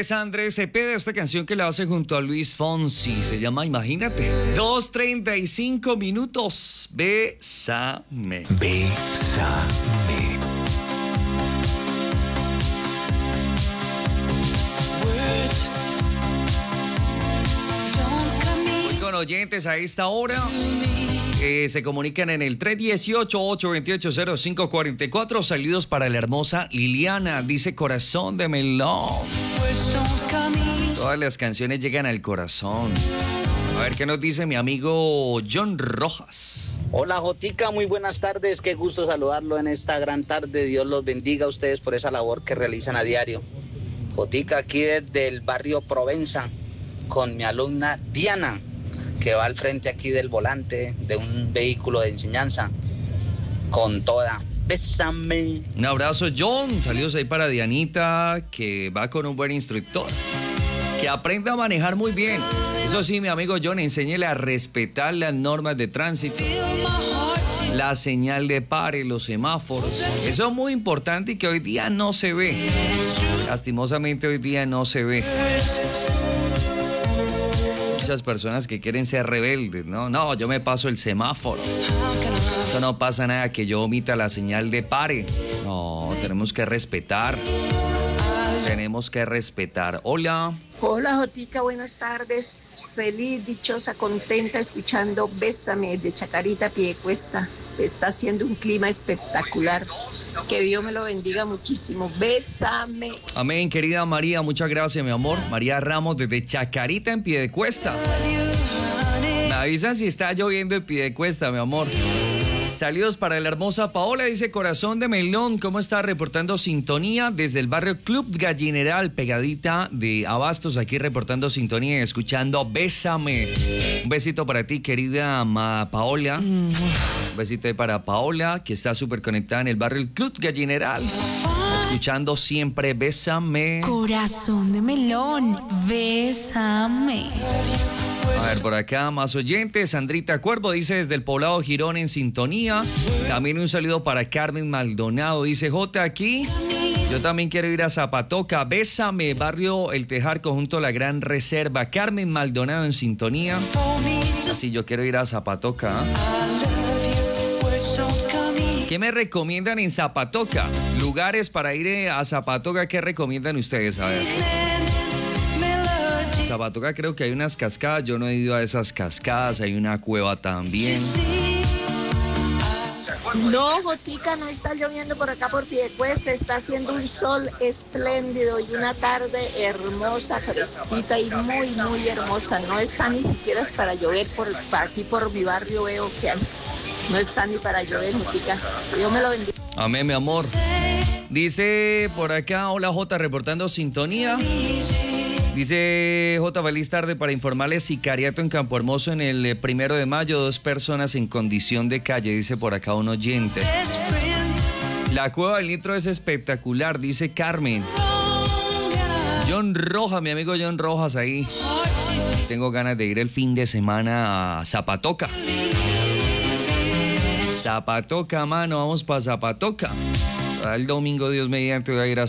es Andrés Cepeda, esta canción que la hace junto a Luis Fonsi, se llama Imagínate. 2:35 minutos, Bésame. Bésame. Voy con oyentes a esta hora. Se comunican en el 318-828-0544. Saludos para la hermosa Liliana. Dice corazón de melón. Todas las canciones llegan al corazón. A ver qué nos dice mi amigo John Rojas. Hola Jotica, muy buenas tardes. Qué gusto saludarlo en esta gran tarde. Dios los bendiga a ustedes por esa labor que realizan a diario. Jotica, aquí desde el barrio Provenza con mi alumna Diana, que va al frente aquí del volante de un vehículo de enseñanza, con toda. Bésame. Un abrazo, John. Saludos ahí para Dianita, que va con un buen instructor. Que aprenda a manejar muy bien. Eso sí, mi amigo John, enséñele a respetar las normas de tránsito. La señal de pare, los semáforos. Eso es muy importante y que hoy día no se ve. Lastimosamente hoy día no se ve. Muchas personas que quieren ser rebeldes, ¿no? No, yo me paso el semáforo. Esto no pasa nada que yo omita la señal de pare. No, tenemos que respetar. Tenemos que respetar. Hola. Hola Jotica, buenas tardes. Feliz, dichosa, contenta escuchando Bésame de Chacarita Piedecuesta. Está haciendo un clima espectacular. Que Dios me lo bendiga muchísimo. Bésame. Amén, querida María. Muchas gracias, mi amor. María Ramos desde Chacarita en Piedecuesta. Me avisan si está lloviendo en Piedecuesta, mi amor. Saludos para la hermosa Paola, dice corazón de melón, ¿cómo está? Reportando sintonía desde el barrio Club Gallineral, pegadita de Abastos, aquí reportando sintonía y escuchando Bésame. Un besito para ti, querida Paola. Un besito ahí para Paola, que está súper conectada en el barrio Club Gallineral, escuchando siempre Bésame. Corazón de melón, bésame. A ver, por acá más oyentes. Sandrita Cuervo dice desde el poblado Girón en sintonía. También un saludo para Carmen Maldonado. Dice J aquí. Yo también quiero ir a Zapatoca. Bésame, barrio El Tejar, conjunto La Gran Reserva. Carmen Maldonado en sintonía. Así yo quiero ir a Zapatoca. ¿Qué me recomiendan en Zapatoca? Lugares para ir a Zapatoca, ¿qué recomiendan ustedes? A ver. Zapatoca creo que hay unas cascadas, yo no he ido a esas cascadas, hay una cueva también. No, Jotica, no está lloviendo por acá por Piedecuesta, está haciendo un sol espléndido y una tarde hermosa, fresquita y muy, muy hermosa. No está ni siquiera para llover, aquí por mi barrio veo que no está ni para llover, Jotica. Dios me lo bendiga. Amén, mi amor. Dice por acá, hola Jota, reportando sintonía. Dice J, feliz tarde para informarles sicariato en Campo Hermoso en el 1 de mayo, 2 personas en condición de calle, dice por acá un oyente. La cueva del Nitro es espectacular, dice Carmen. John Rojas, mi amigo John Rojas ahí. Tengo ganas de ir el fin de semana a Zapatoca. Zapatoca, mano, vamos para Zapatoca. El domingo, Dios mediante, voy a ir a